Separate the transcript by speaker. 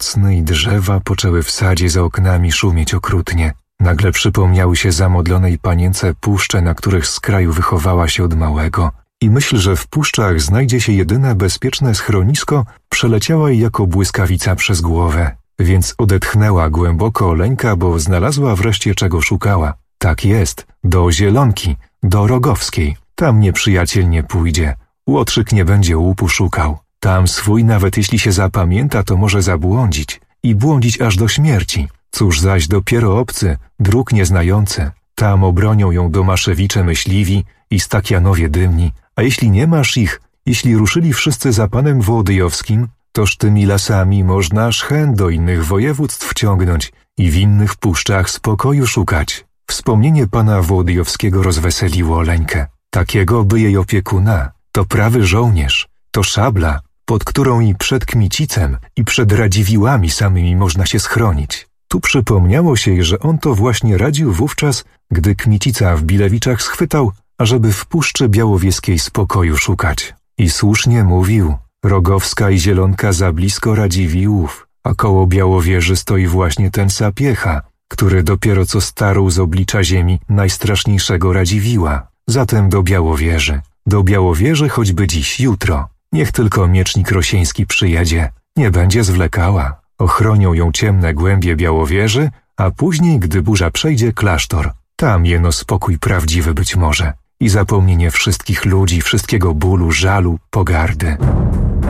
Speaker 1: nocny i drzewa poczęły w sadzie za oknami szumieć okrutnie. Nagle przypomniały się zamodlonej panience puszcze, na których z kraju wychowała się od małego. I myśl, że w puszczach znajdzie się jedyne bezpieczne schronisko, przeleciała jej jako błyskawica przez głowę. Więc odetchnęła głęboko Oleńka, bo znalazła wreszcie czego szukała. Tak jest, do Zielonki, do Rogowskiej. Tam nieprzyjaciel nie pójdzie. Łotrzyk nie będzie łupu szukał. Tam swój nawet jeśli się zapamięta, to może zabłądzić. I błądzić aż do śmierci. Cóż zaś dopiero obcy, dróg nieznający. Tam obronią ją Domaszewicze myśliwi i Stakianowie dymni. A jeśli nie masz ich, jeśli ruszyli wszyscy za panem Wołodyjowskim, toż tymi lasami można aż chęt do innych województw wciągnąć i w innych puszczach spokoju szukać. Wspomnienie pana Wołodyjowskiego rozweseliło Oleńkę. Takiego by jej opiekuna. To prawy żołnierz, to szabla, pod którą i przed Kmicicem, i przed Radziwiłłami samymi można się schronić. Tu przypomniało się jej, że on to właśnie radził wówczas, gdy Kmicica w Bilewiczach schwytał, ażeby w Puszczy Białowieskiej spokoju szukać. I słusznie mówił, Rogowska i Zielonka za blisko Radziwiłłów, a koło Białowieży stoi właśnie ten Sapiecha, który dopiero co starł z oblicza ziemi najstraszniejszego Radziwiłła. Zatem do Białowieży choćby dziś, jutro. Niech tylko miecznik Rosieński przyjedzie, nie będzie zwlekała. Ochronią ją ciemne głębie Białowieży, a później, gdy burza przejdzie, klasztor. Tam jeno spokój prawdziwy być może i zapomnienie wszystkich ludzi, wszystkiego bólu, żalu, pogardy.